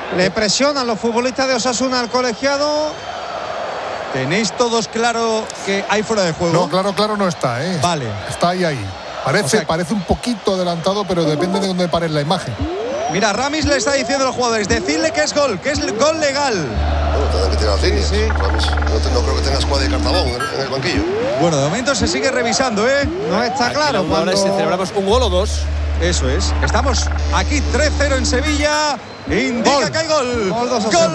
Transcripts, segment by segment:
Le presionan los futbolistas de Osasuna al colegiado. ¿Tenéis todos claro que hay fuera de juego? No, claro no está, ¿eh? Vale. Está ahí. Parece un poquito adelantado, pero depende de dónde pare la imagen. Mira, Ramis le está diciendo a los jugadores, decidle que es gol legal. Bueno, tendrán que tirar las líneas. Sí. Ramis, no creo que tenga escuadra y cartabón en el banquillo. Bueno, de momento se sigue revisando, ¿eh? No está claro. Ahora si celebramos un gol o dos. Eso es. Estamos aquí 3-0 en Sevilla. Indica que hay gol. ¡Gol!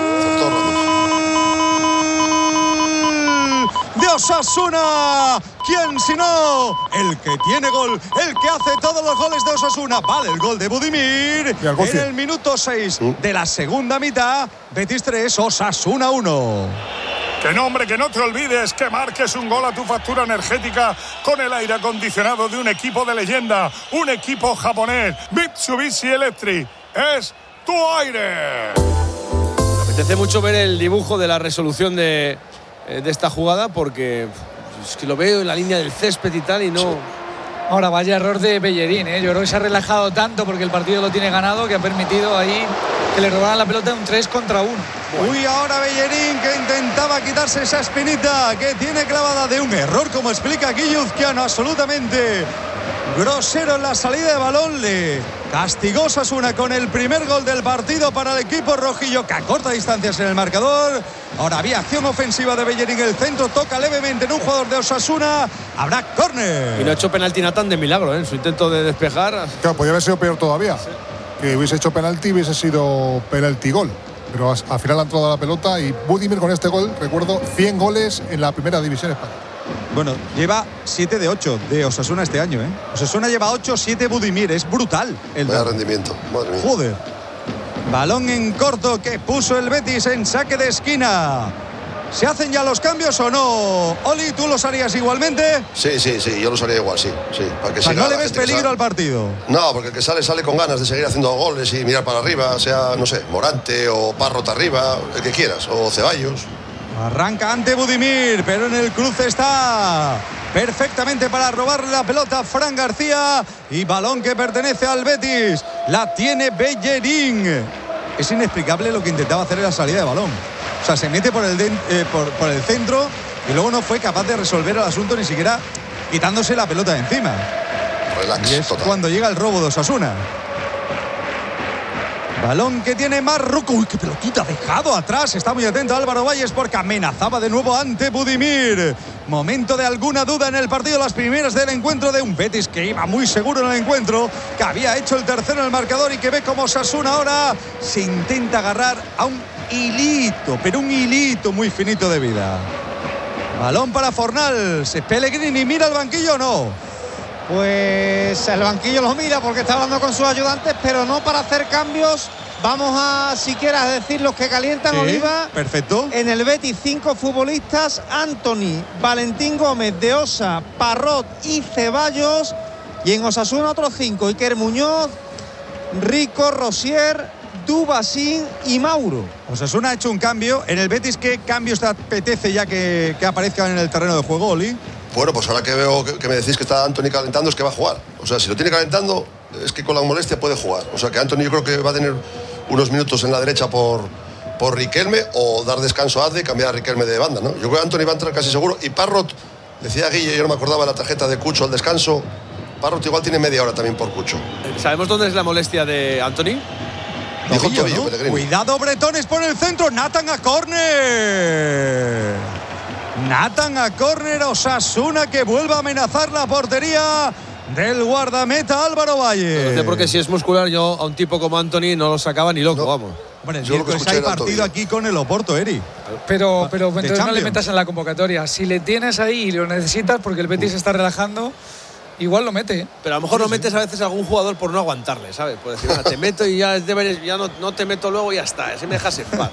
De Osasuna. ¿Quién si no? El que tiene gol, el que hace todos los goles de Osasuna. Vale, el gol de Budimir en el minuto 6 de la segunda mitad. Betis 3, Osasuna 1. Que no, hombre, que no te olvides que marques un gol a tu factura energética con el aire acondicionado de un equipo de leyenda, un equipo japonés. Mitsubishi Electric es tu aire. Me apetece mucho ver el dibujo de la resolución de esta jugada, porque es que lo veo en la línea del césped y tal y no... Ahora vaya error de Bellerín, ¿eh? Yo creo que se ha relajado tanto porque el partido lo tiene ganado que ha permitido ahí que le robaran la pelota en un 3 contra 1. Bueno. Uy, ahora Bellerín que intentaba quitarse esa espinita que tiene clavada de un error, como explica Guilluzquiano, absolutamente grosero en la salida de balón. Le castigó Osasuna con el primer gol del partido para el equipo rojillo, que acorta distancias en el marcador. Ahora había acción ofensiva de Bellerín en el centro, toca levemente en un jugador de Osasuna, habrá córner. Y no ha hecho penalti Natán de milagro, en su intento de despejar. Claro, podría haber sido peor todavía. Sí. Que hubiese hecho penalti, hubiese sido penalti gol. Pero al final ha entrado la pelota y Budimir con este gol, recuerdo, 100 goles en la primera división española. Bueno, lleva 7 de 8 de Osasuna este año, ¿eh? Osasuna lleva 8, 7 Budimir, es brutal. Vaya rendimiento, madre mía. Joder. Balón en corto que puso el Betis en saque de esquina. ¿Se hacen ya los cambios o no? Oli, ¿tú los harías igualmente? Sí, yo los haría igual, sí. Para que siga, ¿no le ves peligro al partido? No, porque el que sale con ganas de seguir haciendo goles y mirar para arriba, sea, no sé, Morante o Parrot arriba, el que quieras, o Ceballos. Arranca ante Budimir, pero en el cruce está perfectamente para robarle la pelota Fran García, y balón que pertenece al Betis. La tiene Bellerín. Es inexplicable lo que intentaba hacer en la salida de balón. O sea, se mete por el centro y luego no fue capaz de resolver el asunto ni siquiera quitándose la pelota de encima. Relax, y es total. Cuando llega el robo de Osasuna. Balón que tiene Marruco. Uy, qué pelotita ha dejado atrás. Está muy atento Álvaro Valles porque amenazaba de nuevo ante Budimir. Momento de alguna duda en el partido, las primeras del encuentro de un Betis que iba muy seguro en el encuentro, que había hecho el tercero en el marcador y que ve como Osasuna ahora se intenta agarrar a un hilito, pero un hilito muy finito de vida. Balón para Fornals. Pellegrini mira el banquillo o no. Pues el banquillo lo mira porque está hablando con sus ayudantes, pero no para hacer cambios. Vamos a siquiera decir los que calientan, sí, Oliva. Perfecto. En el Betis 5 futbolistas: Antony, Valentín Gómez, De Osa, Parrot y Ceballos. Y en Osasuna otros 5: Iker Muñoz, Rico, Rosier, Dubasín y Mauro. Osasuna ha hecho un cambio. En el Betis, ¿qué cambios te apetece ya que aparezcan en el terreno de juego, Oli? Bueno, pues ahora que veo que me decís que está Antony calentando, es que va a jugar. O sea, si lo tiene calentando, es que con la molestia puede jugar. O sea, que Antony yo creo que va a tener unos minutos en la derecha por Riquelme, o dar descanso a Adde y cambiar a Riquelme de banda, ¿no? Yo creo que Antony va a entrar casi seguro. Y Parrot, decía Guille, yo no me acordaba de la tarjeta de Cucho al descanso. Parrot igual tiene media hora también por Cucho. ¿Sabemos dónde es la molestia de Antony? Dijo Tobillo, tobillo, ¿no? Pellegrini. Cuidado, Bretones por el centro. Nathan a córner. Nathan a córner. Osasuna que vuelve a amenazar la portería del guardameta Álvaro Valle. No sé, porque si es muscular, yo a un tipo como Antony no lo sacaba ni loco, no. Vamos. Hombre, pues hay partido aquí con el Oporto, Eri. Pero entonces no le metas en la convocatoria. Si le tienes ahí y lo necesitas porque el Betis se está relajando, igual lo mete. Pero a lo mejor no metes a veces a algún jugador por no aguantarle, ¿sabes? Por decir, te meto y ya no te meto luego y ya está. Así me dejas en paz.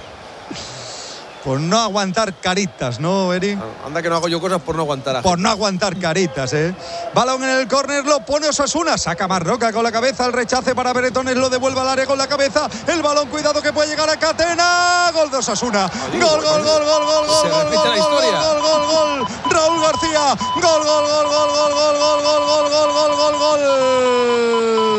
Por no aguantar caritas, ¿no, Eri? Anda que no hago yo cosas por no aguantar a Por no aguantar caritas, ¿eh? Balón en el córner, lo pone Osasuna. Saca Marroca con la cabeza, el rechace para Bretones, lo devuelve al área con la cabeza. El balón, cuidado que puede llegar a Catena. Gol de Osasuna. Gol. Se repite la historia. Gol. Raúl García. Gol.